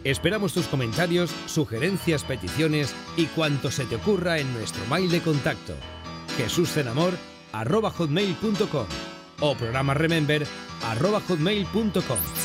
Esperamos tus comentarios, sugerencias, peticiones y cuanto se te ocurra en nuestro mail de contacto jesuscenamor@hotmail.com o programaremember@hotmail.com.